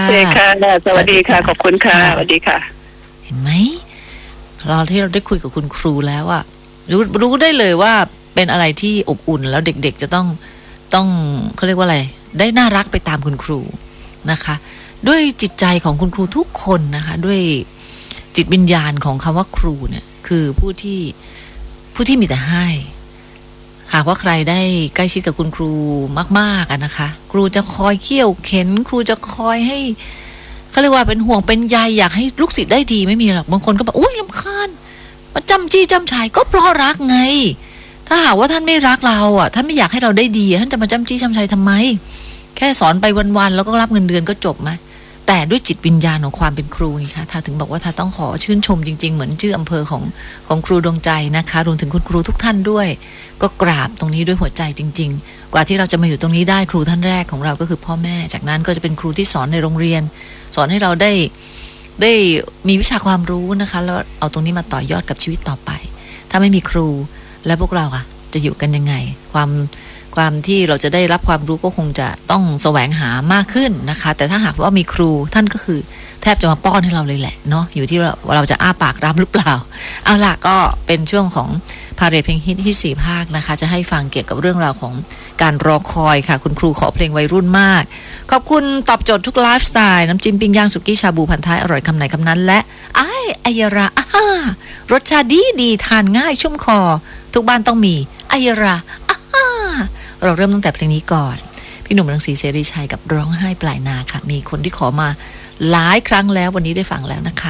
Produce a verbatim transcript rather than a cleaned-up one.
โอเคค่ะสวัสดีค่ะขอบคุณค่ะสวัสดีค่ะเห็นไหมเราที่เราได้คุยกับคุณครูแล้วอะรู้รู้ได้เลยว่าเป็นอะไรที่อบอุ่นแล้วเด็กๆจะต้องต้องเขาเรียกว่าอะไรได้น่ารักไปตามคุณครูนะคะด้วยจิตใจของคุณครูทุกคนนะคะด้วยจิตวิญญาณของคำว่าครูเนี่ยคือผู้ที่ผู้ที่มีแต่ให้หากว่าใครได้ใกล้ชิดกับคุณครูมากๆนะคะครูจะคอยเคี่ยวเข็นครูจะคอยให้เขาเรียกว่าเป็นห่วงเป็นใยอยากให้ลูกศิษย์ได้ดีไม่มีหรอกบางคนก็แบบอุ้ยรำคาญมาจำจี้จำชายก็เพราะรักไงถ้าหากว่าท่านไม่รักเราอ่ะท่านไม่อยากให้เราได้ดีท่านจะมาจำจี้จำชายทำไมแค่สอนไปวันๆแล้วก็รับเงินเดือนก็จบไหมแต่ด้วยจิตวิญญาณของความเป็นครูไงคะถ้าถึงบอกว่าถ้าต้องขอชื่นชมจริงๆเหมือนชื่ออำเภอของของครูดวงใจนะคะรวมถึงคุณครูทุกท่านด้วยก็กราบตรงนี้ด้วยหัวใจจริงๆกว่าที่เราจะมาอยู่ตรงนี้ได้ครูท่านแรกของเราก็คือพ่อแม่จากนั้นก็จะเป็นครูที่สอนในโรงเรียนสอนให้เราได้ได้มีวิชาความรู้นะคะแล้วเอาตรงนี้มาต่อยอดกับชีวิตต่อไปถ้าไม่มีครูและพวกเราอะจะอยู่กันยังไงความความที่เราจะได้รับความรู้ก็คงจะต้องแสวงหามากขึ้นนะคะแต่ถ้าหากว่ามีครูท่านก็คือแทบจะมาป้อนให้เราเลยแหละเนาะอยู่ที่เราเราจะอ้าปากรับหรือเปล่าเอาล่ะก็เป็นช่วงของพาเหรดเพลงฮิตที่สี่ภาคนะคะจะให้ฟังเกี่ยวกับเรื่องราวของการรอคอยค่ะคุณครูขอเพลงวัยรุ่นมากขอบคุณตอบโจทย์ทุกไลฟ์สไตล์น้ำจิ้มปิ้งย่างสุกี้ชาบูพันท้ายอร่อยคำไหนคำนั้นและไอ้อายราอ้ารสชาติดีดีทานง่ายชุ่มคอทุกบ้านต้องมีอายราอ้าเราเริ่มตั้งแต่เพลงนี้ก่อนพี่หนุ่มรังสีเสรีชัยกับร้องไห้ปลายนาค่ะมีคนที่ขอมาหลายครั้งแล้ววันนี้ได้ฟังแล้วนะคะ